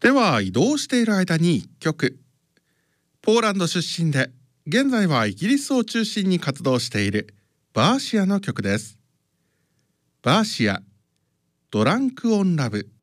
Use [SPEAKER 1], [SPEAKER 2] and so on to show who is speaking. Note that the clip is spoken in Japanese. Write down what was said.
[SPEAKER 1] では移動している間に1曲。ポーランド出身で現在はイギリスを中心に活動しているバーシアの曲です。バーシア、ドランクオンラブ。